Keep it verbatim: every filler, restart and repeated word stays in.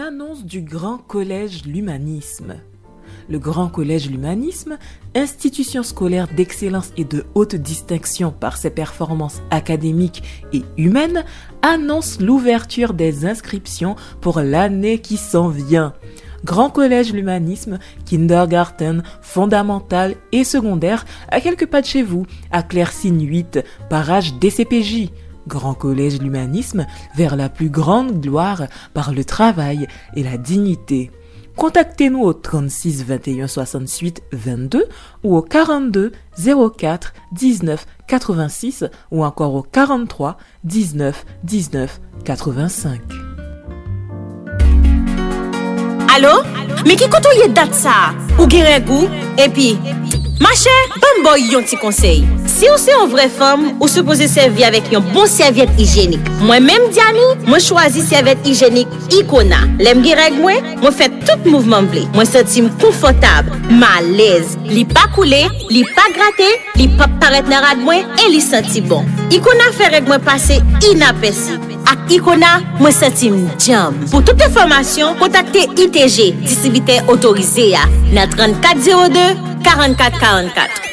Annonce du Grand Collège L'Humanisme. Le Grand Collège L'Humanisme, institution scolaire d'excellence et de haute distinction par ses performances académiques et humaines, annonce l'ouverture des inscriptions pour l'année qui s'en vient. Grand Collège L'Humanisme, kindergarten, fondamental et secondaire, à quelques pas de chez vous, à Claircine huit, parage D C P J. Grand Collège L'Humanisme, vers la plus grande gloire par le travail et la dignité. Contactez-nous au trente-six vingt et un soixante-huit vingt-deux ou au quarante-deux zéro quatre dix-neuf quatre-vingt-six ou encore au quarante-trois dix-neuf dix-neuf quatre-vingt-cinq. Allô? Mais qui compte lié date ça? Ou gen goût? Et puis, ma chère, bon boy yon ti conseil. Si vous c'est une vraie femme, vous supposez servir avec un bon serviette hygiénique. Moi-même Diani, moi choisi serviette hygiénique Icona. L'aime gen règle moi, moi fait tout mouvement blé. Moi senti confortable, malaise, li pas coulé, li pas gratté, li pas paraître dans rad moi et li senti bon. Icona fait règle moi passer inaperçu. Ak Icona, moi senti jam. Pour toute information, contactez I T G, distributeur autorisé à na trente-quatre zéro deux quarante-quatre quarante-quatre.